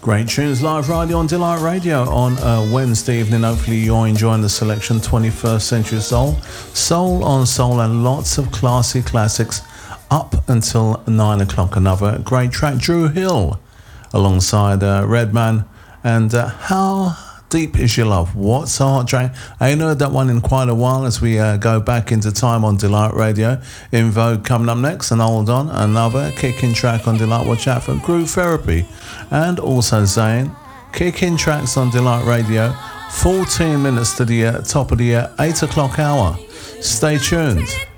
Great tunes, live radio on Delight Radio on a Wednesday evening. Hopefully you're enjoying the selection, 21st Century Soul, Soul on Soul, and lots of classy classics up until 9 o'clock. Another great track, Drew Hill alongside Redman and How Deep Is Your Love. What's a hot track? I ain't heard that one in quite a while as we go back into time on Delight Radio. In Vogue coming up next, and hold on, another kicking track on Delight. Watch out for Groove Therapy. And also saying, kicking tracks on Delight Radio, 14 minutes to the top of the 8 o'clock hour. Stay tuned.